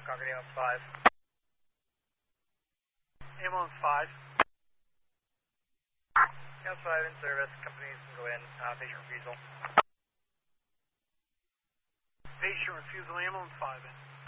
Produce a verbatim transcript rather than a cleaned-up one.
Concord ambulance five. Ambulance five. Ambulance five in service, companies can go in, uh, patient refusal. Patient refusal, ambulance five in.